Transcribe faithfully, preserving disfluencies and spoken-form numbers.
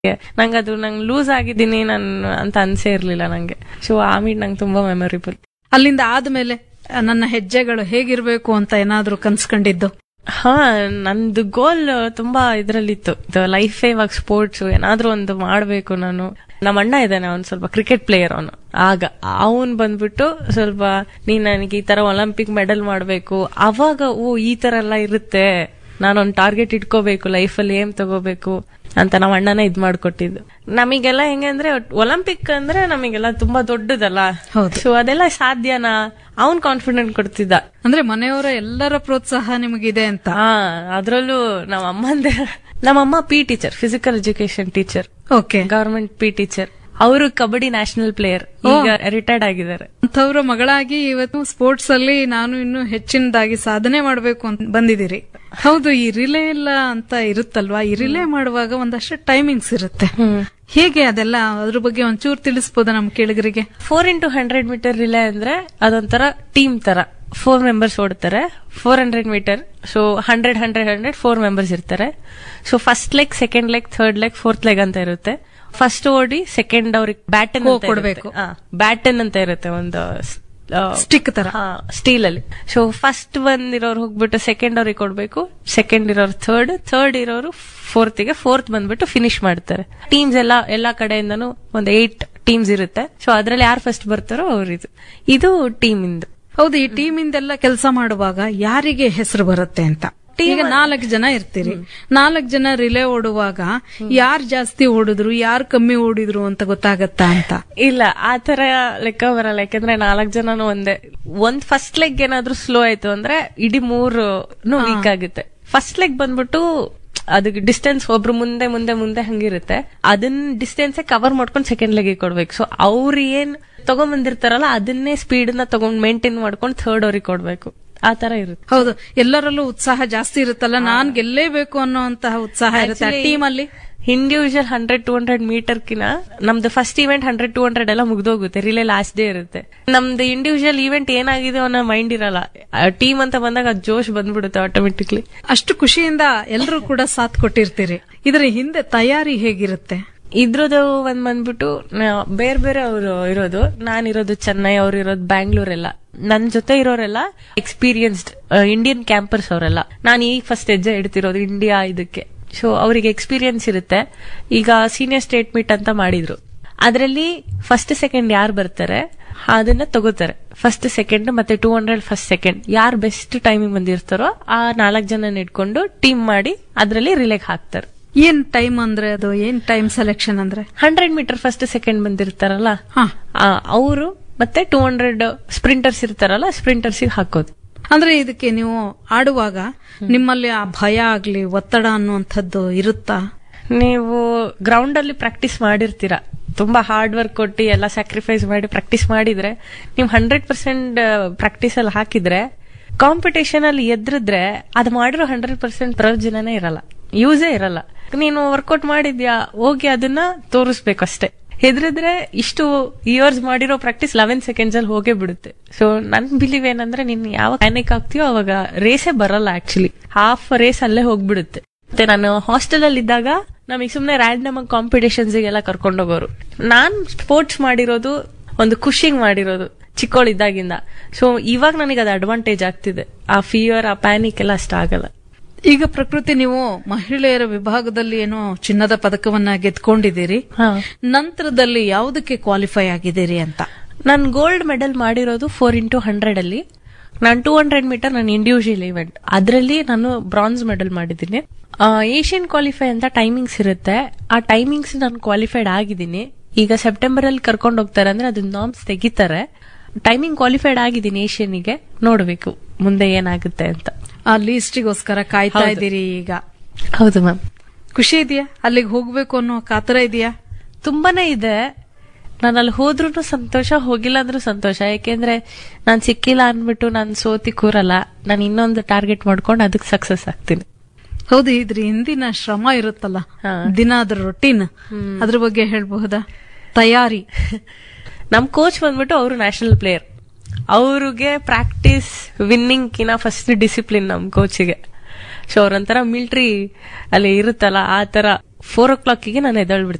ನಂಗೆ ಅದು ನಂಗೆ ಲೂಸ್ ಆಗಿದ್ದೀನಿ ನನ್ ಅಂತ ಅನ್ಸೇ ಇರ್ಲಿಲ್ಲ ನಂಗೆ. ಸೊ ಆ ಮೀಟ್ ನಂಗೆ ತುಂಬಾ ಮೆಮೊರೇಬಲ್. ಅಲ್ಲಿಂದ ಆದ್ಮೇಲೆ ನನ್ನ ಹೆಜ್ಜೆಗಳು ಹೇಗಿರ್ಬೇಕು ಅಂತ ಏನಾದ್ರೂ ಕನ್ಸ್ಕೊಂಡಿದ್ದು? ಹಾ, ನಂದು ಗೋಲ್ ತುಂಬಾ ಇದ್ರಲ್ಲಿತ್ತು, ಲೈಫೇ ಇವಾಗ ಸ್ಪೋರ್ಟ್ಸ್ ಏನಾದ್ರೂ ಒಂದು ಮಾಡ್ಬೇಕು ನಾನು. ನಮ್ಮ ಅಣ್ಣ ಇದ್ದಾನೆ, ಅವ್ನು ಸ್ವಲ್ಪ ಕ್ರಿಕೆಟ್ ಪ್ಲೇಯರ್ ಅವನು. ಆಗ ಅವನ್ ಬಂದ್ಬಿಟ್ಟು ಸ್ವಲ್ಪ ನೀನ್ ನನಗೆ ಈ ತರ ಒಲಿಂಪಿಕ್ ಮೆಡಲ್ ಮಾಡ್ಬೇಕು, ಅವಾಗ ಓ ಈ ತರ ಎಲ್ಲ ಇರುತ್ತೆ, ನಾನೊಂದು ಟಾರ್ಗೆಟ್ ಇಟ್ಕೋಬೇಕು ಲೈಫಲ್ಲಿ, ಏನ್ ತಗೋಬೇಕು ಅಂತ ನಮ್ಮ ಅಣ್ಣನೇ ಇದ್ ಮಾಡ್ಕೊಟ್ಟಿದ್ದು. ನಮಗೆಲ್ಲ ಹೆಂಗೆ ಅಂದ್ರೆ ಒಲಿಂಪಿಕ್ ಅಂದ್ರೆ ನಮಗೆಲ್ಲ ತುಂಬಾ ದೊಡ್ಡದಲ್ಲ, ಸೊ ಅದೆಲ್ಲ ಸಾಧ್ಯನಾ, ಅವನ್ ಕಾನ್ಫಿಡೆಂಟ್ ಕೊಡ್ತಿದ್ದ. ಅಂದ್ರೆ ಮನೆಯವರ ಎಲ್ಲರ ಪ್ರೋತ್ಸಾಹ ನಿಮಗಿದೆ ಅಂತ? ಹಾ, ಅದ್ರಲ್ಲೂ ನಮ್ಮ ಅಮ್ಮಂದೇ. ನಮ್ಮಮ್ಮ P teacher, physical education teacher, okay, government P teacher. ಅವರು ಕಬಡ್ಡಿ ನ್ಯಾಷನಲ್ ಪ್ಲೇಯರ್, ಈಗ ರಿಟೈರ್ಡ್ ಆಗಿದ್ದಾರೆ. ಅಂತವ್ರ ಮಗಳಾಗಿ ಇವತ್ತು ಸ್ಪೋರ್ಟ್ಸ್ ಅಲ್ಲಿ ನಾನು ಇನ್ನು ಹೆಚ್ಚಿನದಾಗಿ ಸಾಧನೆ ಮಾಡಬೇಕು ಅಂತ ಬಂದಿದ್ದೀರಿ. ಹೌದು, ಈ ರಿಲೇ ಎಲ್ಲ ಅಂತ ಇರುತ್ತಲ್ವಾ, ಈ ರಿಲೇ ಮಾಡುವಾಗ ಒಂದಷ್ಟು ಟೈಮಿಂಗ್ಸ್ ಇರುತ್ತೆ, ಹೇಗೆ ಅದೆಲ್ಲ ಅದ್ರ ಬಗ್ಗೆ ಒಂಚೂರು ತಿಳಿಸಬಹುದಾ ನಮ್ ಕೇಳಿಗರಿಗೆ? Four into hundred metre relay ಅಂದ್ರೆ ಅದೊಂಥರ ಟೀಮ್ ತರ, four members ಓಡ್ತಾರೆ. Four hundred metre, so hundred hundred hundred four members ಇರ್ತಾರೆ. So first leg, second leg, third leg, fourth leg ಅಂತ ಇರುತ್ತೆ. ಫಸ್ಟ್ ಓಡಿ ಸೆಕೆಂಡ್ ಅವ್ರಿಗೆ ಬ್ಯಾಟನ್ ಕೊಡ್ಬೇಕು. ಬ್ಯಾಟನ್ ಅಂತ ಇರುತ್ತೆ, ಒಂದು ಸ್ಟಿಕ್ ತರ ಸ್ಟೀಲ್ ಅಲ್ಲಿ. ಸೊ ಫಸ್ಟ್ ಬಂದಿರೋರು ಹೋಗ್ಬಿಟ್ಟು ಸೆಕೆಂಡ್ ಅವ್ರಿಗೆ ಕೊಡ್ಬೇಕು, ಸೆಕೆಂಡ್ ಇರೋರು ಥರ್ಡ್, ಥರ್ಡ್ ಇರೋರು ಫೋರ್ತ್ ಗೆ, ಫೋರ್ತ್ ಬಂದ್ಬಿಟ್ಟು ಫಿನಿಶ್ ಮಾಡ್ತಾರೆ. ಟೀಮ್ಸ್ ಎಲ್ಲ ಎಲ್ಲಾ ಕಡೆಯಿಂದನೂ ಒಂದು ಏಟ್ ಟೀಮ್ಸ್ ಇರುತ್ತೆ. ಸೊ ಅದ್ರಲ್ಲಿ ಯಾರು ಫಸ್ಟ್ ಬರ್ತಾರೋ ಅವ್ರಿದು, ಇದು ಟೀಮ್ ಇಂದು. ಹೌದು, ಈ ಟೀಮ್ ಇಂದೆಲ್ಲ ಕೆಲಸ ಮಾಡುವಾಗ ಯಾರಿಗೆ ಹೆಸರು ಬರುತ್ತೆ ಅಂತ? ಈಗ ನಾಲ್ಕು ಜನ ಇರ್ತೀರಿ, ನಾಲ್ಕು ಜನ ರಿಲೇ ಓಡುವಾಗ ಯಾರು ಜಾಸ್ತಿ ಓಡಿದ್ರು ಯಾರು ಕಮ್ಮಿ ಓಡಿದ್ರು ಅಂತ ಗೊತ್ತಾಗತ್ತಾ ಅಂತ? ಇಲ್ಲ, ಆತರ ಲೆಕ್ಕ ಬರಲ್ಲ. ಯಾಕಂದ್ರೆ ನಾಲ್ಕು ಜನನು ಒಂದೇ. ಒಂದ್ ಫಸ್ಟ್ ಲೆಗ್ ಏನಾದ್ರೂ ಸ್ಲೋ ಆಯ್ತು ಅಂದ್ರೆ ಇಡೀ ಮೂರು ವೀಕ್ ಆಗುತ್ತೆ. ಫಸ್ಟ್ ಲೆಗ್ ಬಂದ್ಬಿಟ್ಟು ಅದಕ್ಕೆ ಡಿಸ್ಟೆನ್ಸ್ ಒಬ್ರು ಮುಂದೆ ಮುಂದೆ ಮುಂದೆ ಹಂಗಿರುತ್ತೆ, ಅದನ್ನ ಡಿಸ್ಟೆನ್ಸ್ ಕವರ್ ಮಾಡ್ಕೊಂಡು ಸೆಕೆಂಡ್ ಲೆಗ್ ಕೊಡ್ಬೇಕು. ಸೊ ಅವ್ರು ಏನ್ ತಗೊಂಡ್ ಬಂದಿರ್ತಾರಲ್ಲ ಅದನ್ನೇ ಸ್ಪೀಡ್ ನ ತಗೊಂಡ್ ಮೇಂಟೈನ್ ಮಾಡ್ಕೊಂಡು ಥರ್ಡ್ ಅವ್ರಿಗೆ ಕೊಡ್ಬೇಕು, ಆ ತರ ಇರುತ್ತೆ. ಹೌದು, ಎಲ್ಲರಲ್ಲೂ ಉತ್ಸಾಹ ಜಾಸ್ತಿ ಇರುತ್ತಲ್ಲ, ನಾನ್ ಗೆಲ್ಲೇಬೇಕು ಅನ್ನೋಂತಹ ಉತ್ಸಾಹ ಇರುತ್ತೆ ಟೀಮ್ ಅಲ್ಲಿ. Individual hundred two hundred metre ಕಿನ ನಮ್ದು first event hundred two hundred ಎಲ್ಲ ಮುಗ್ದೋಗುತ್ತೆ, ರಿಲೇ ಲಾಸ್ಟ್ ಡೇ ಇರುತ್ತೆ. ನಮ್ದು ಇಂಡಿವಿಜುವಲ್ ಇವೆಂಟ್ ಏನಾಗಿದೆ ಅನ್ನೋ ಮೈಂಡ್ ಇರಲ್ಲ, ಟೀಮ್ ಅಂತ ಬಂದಾಗ ಜೋಶ್ ಬಂದ್ಬಿಡುತ್ತೆ ಆಟೋಮೆಟಿಕ್ಲಿ. ಅಷ್ಟು ಖುಷಿಯಿಂದ ಎಲ್ಲರೂ ಕೂಡ ಸಾಥ್ ಕೊಟ್ಟಿರ್ತೀರಿ. ಇದ್ರ ಹಿಂದೆ ತಯಾರಿ ಹೇಗಿರುತ್ತೆ? ಇದ್ರದ್ದು ಒಂದ್ ಬಂದ್ಬಿಟ್ಟು ಬೇರೆ ಬೇರೆ ಅವರು ಇರೋದು, ನಾನಿರೋದು ಚೆನ್ನೈ, ಅವ್ರು ಇರೋದು ಬ್ಯಾಂಗ್ಳೂರೆಲ್ಲ. ನನ್ ಜೊತೆ ಇರೋರೆಲ್ಲ ಎಕ್ಸ್ಪೀರಿಯನ್ಸ್ಡ್ ಇಂಡಿಯನ್ ಕ್ಯಾಂಪರ್ಸ್ ಅವರೆಲ್ಲ. ನಾನು ಈಗ ಫಸ್ಟ್ ಹೆಜ್ಜೆ ಇಡ್ತಿರೋದು ಇಂಡಿಯಾ ಇದಕ್ಕೆ. ಸೊ ಅವರಿಗೆ ಎಕ್ಸ್ಪೀರಿಯನ್ಸ್ ಇರುತ್ತೆ. ಈಗ ಸೀನಿಯರ್ ಸ್ಟೇಟ್ ಮೀಟ್ ಅಂತ ಮಾಡಿದ್ರು, ಅದರಲ್ಲಿ ಫಸ್ಟ್ ಸೆಕೆಂಡ್ ಯಾರು ಬರ್ತಾರೆ ಅದನ್ನ ತಗೋತಾರೆ. ಫಸ್ಟ್ ಸೆಕೆಂಡ್ ಮತ್ತೆ ಟೂ ಹಂಡ್ರೆಡ್ ಫಸ್ಟ್ ಸೆಕೆಂಡ್ ಯಾರು ಬೆಸ್ಟ್ ಟೈಮಿಂಗ್ ಬಂದಿರ್ತಾರೋ ಆ ನಾಲ್ಕು ಜನ ಇಟ್ಕೊಂಡು ಟೀಮ್ ಮಾಡಿ ಅದರಲ್ಲಿ ರಿಲೇಗ್ ಹಾಕ್ತಾರೆ. ಏನ್ ಟೈಮ್ ಅಂದ್ರೆ ಅದು ಏನ್ ಟೈಮ್ ಸೆಲೆಕ್ಷನ್ ಅಂದ್ರೆ? ಹಂಡ್ರೆಡ್ ಮೀಟರ್ ಫಸ್ಟ್ ಸೆಕೆಂಡ್ ಬಂದಿರ್ತಾರಲ್ಲ ಅವರು ಮತ್ತೆ ಟೂ ಹಂಡ್ರೆಡ್ ಸ್ಪ್ರಿಂಟರ್ಸ್ ಇರ್ತಾರಲ್ಲ ಸ್ಪ್ರಿಂಟರ್ಸ್ ಹಾಕೋದು. ಅಂದ್ರೆ ಇದಕ್ಕೆ ನೀವು ಆಡುವಾಗ ನಿಮ್ಮಲ್ಲಿ ಆ ಭಯ ಆಗ್ಲಿ ಒತ್ತಡ ಅನ್ನುವಂಥದ್ದು ಇರುತ್ತಾ? ನೀವು ಗ್ರೌಂಡ್ ಅಲ್ಲಿ ಪ್ರಾಕ್ಟೀಸ್ ಮಾಡಿರ್ತೀರಾ, ತುಂಬಾ ಹಾರ್ಡ್ ವರ್ಕ್ ಕೊಟ್ಟು ಎಲ್ಲ ಸ್ಯಾಕ್ರಿಫೈಸ್ ಮಾಡಿ ಪ್ರಾಕ್ಟೀಸ್ ಮಾಡಿದ್ರೆ, ನೀವು ಹಂಡ್ರೆಡ್ ಪರ್ಸೆಂಟ್ ಪ್ರಾಕ್ಟೀಸ್ ಅಲ್ಲಿ ಹಾಕಿದ್ರೆ ಕಾಂಪಿಟೇಷನ್ ಅಲ್ಲಿ ಎದ್ರಿದ್ರೆ ಅದು ಮಾಡಿರೋ ಹಂಡ್ರೆಡ್ ಪರ್ಸೆಂಟ್ ಪ್ರಯೋಜನನೇ ಇರಲ್ಲ, ಯೂಸೇ ಇರಲ್ಲ. ನೀನು ವರ್ಕೌಟ್ ಮಾಡಿದ್ಯಾ, ಹೋಗಿ ಅದನ್ನ ತೋರಿಸ್ಬೇಕಷ್ಟೇ. ಹೆದ್ರಿದ್ರೆ ಇಷ್ಟು ಇಯರ್ಸ್ ಮಾಡಿರೋ ಪ್ರಾಕ್ಟೀಸ್ ಲೆವೆನ್ ಸೆಕೆಂಡ್ಸ್ ಅಲ್ಲಿ ಹೋಗೇ ಬಿಡುತ್ತೆ. ಸೊ ನನ್ ಬಿಲೀವ್ ಏನಂದ್ರೆ ನೀನ್ ಯಾವಾಗ ಪ್ಯಾನಿಕ್ ಆಗ್ತೀಯೋ ಅವಾಗ ರೇಸೇ ಬರಲ್ಲ, ಆಕ್ಚುಲಿ ಹಾಫ್ ರೇಸ್ ಅಲ್ಲೇ ಹೋಗ್ಬಿಡುತ್ತೆ. ಮತ್ತೆ ನಾನು ಹಾಸ್ಟೆಲ್ ಅಲ್ಲಿ ಇದ್ದಾಗ ನಮಗೆ ಸುಮ್ನೆ ರ್ಯಾಂಡಮ್ ಆಗಿ ಕಾಂಪಿಟೇಷನ್ಸ್ ಗೆಲ್ಲ ಕರ್ಕೊಂಡೋಗೋರು. ನಾನ್ ಸ್ಪೋರ್ಟ್ಸ್ ಮಾಡಿರೋದು ಒಂದು ಖುಷಿಂಗ್ ಮಾಡಿರೋದು ಚಿಕ್ಕವಳಿದ್ದಾಗಿಂದ. ಸೊ ಇವಾಗ ನನಗೆ ಅದು ಅಡ್ವಾಂಟೇಜ್ ಆಗ್ತಿದೆ, ಆ ಫಿಯರ್ ಆ ಪ್ಯಾನಿಕ್ ಎಲ್ಲ ಅಷ್ಟ ಆಗಲ್ಲ. ಈಗ ಪ್ರಕೃತಿ ನೀವು ಮಹಿಳೆಯರ ವಿಭಾಗದಲ್ಲಿ ಏನೋ ಚಿನ್ನದ ಪದಕವನ್ನ ಗೆದ್ಕೊಂಡಿದ್ದೀರಿ, ನಂತರದಲ್ಲಿ ಯಾವುದಕ್ಕೆ ಕ್ವಾಲಿಫೈ ಆಗಿದ್ದೀರಿ ಅಂತ? ನಾನು ಗೋಲ್ಡ್ ಮೆಡಲ್ ಮಾಡಿರೋದು ಫೋರ್ ಇಂಟು ಹಂಡ್ರೆಡ್ ಅಲ್ಲಿ. ನಾನು ಟೂ ಹಂಡ್ರೆಡ್ ಮೀಟರ್ ನನ್ನ ಇಂಡಿವಿಜುವಲ್ ಇವೆಂಟ್, ಅದರಲ್ಲಿ ನಾನು ಬ್ರಾನ್ಸ್ ಮೆಡಲ್ ಮಾಡಿದ್ದೀನಿ. ಏಷ್ಯನ್ ಕ್ವಾಲಿಫೈ ಅಂತ ಟೈಮಿಂಗ್ಸ್ ಇರುತ್ತೆ, ಆ ಟೈಮಿಂಗ್ಸ್ ನಾನು ಕ್ವಾಲಿಫೈಡ್ ಆಗಿದ್ದೀನಿ. ಈಗ ಸೆಪ್ಟೆಂಬರ್ ಅಲ್ಲಿ ಕರ್ಕೊಂಡು ಹೋಗ್ತಾರೆ ಅಂದ್ರೆ ಅದನ್ನ ನಾರ್ಮ್ಸ್ ತೆಗಿತಾರೆ. ಟೈಮಿಂಗ್ ಕ್ವಾಲಿಫೈಡ್ ಆಗಿದ್ದೀನಿ ಏಷ್ಯನ್ಗೆ, ನೋಡ್ಬೇಕು ಮುಂದೆ ಏನಾಗುತ್ತೆ ಅಂತ. ಆ ಲೀಸ್ಟಿಗೋಸ್ಕರ ಕಾಯ್ತಾ ಇದ್ದೀರಿ ಈಗ? ಹೌದು ಮ್ಯಾಮ್. ಖುಷಿ ಇದೆಯಾ? ಅಲ್ಲಿಗೆ ಹೋಗ್ಬೇಕು ಅನ್ನೋ ಕಾತರ ಇದೆಯಾ? ತುಂಬಾನೇ ಇದೆ. ನಾನು ಅಲ್ಲಿ ಹೋದ್ರೂ ಸಂತೋಷ, ಹೋಗಿಲ್ಲ ಅಂದ್ರೂ ಸಂತೋಷ. ಯಾಕೆಂದ್ರೆ ನಾನ್ ಸಿಕ್ಕಿಲ್ಲ ಅನ್ಬಿಟ್ಟು ನಾನು ಸೋತಿ ಕೂರಲ್ಲ, ನಾನು ಇನ್ನೊಂದು ಟಾರ್ಗೆಟ್ ಮಾಡ್ಕೊಂಡು ಅದಕ್ಕೆ ಸಕ್ಸಸ್ ಆಗ್ತೀನಿ. ಹೌದು, ಇದ್ರ ಹಿಂದಿನ ಶ್ರಮ ಇರುತ್ತಲ್ಲ, ದಿನ ಅದ್ರ ರೊಟೀನ್, ಅದ್ರ ಬಗ್ಗೆ ಹೇಳ್ಬಹುದಾ? ತಯಾರಿ. ನಮ್ ಕೋಚ್ ಬಂದ್ಬಿಟ್ಟು ಅವರು ನ್ಯಾಷನಲ್ ಪ್ಲೇಯರ್, ಅವ್ರಿಗೆ ಪ್ರಾಕ್ಟೀಸ್ ವಿನ್ನಿಂಗ್ ಕಿನ ಫಸ್ಟ್ ಡಿಸಿಪ್ಲಿನ್ ನಮ್ ಕೋಚಿಗೆ. ಸೊ ಅವ್ರಂತರ ಮಿಲಿಟರಿ ಅಲ್ಲಿ ಇರುತ್ತಲ್ಲ ಆ ತರ ಫೋರ್ ಓ ಕ್ಲಾಕಿಗೆ ನಾನು ಎದ್ದೇಳ್ಬಿಡ್ತೀನಿ.